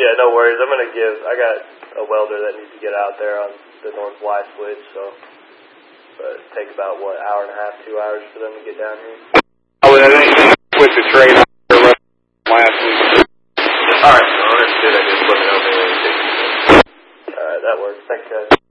Yeah, no worries. I got a welder that needs to get out there on the North Y switch, so but it takes about, hour and a half, 2 hours for them to get down here. Oh, I think with the trade on last week. Alright, no, understood. I just wasn't opening anything. Alright, that works. Thanks, guys.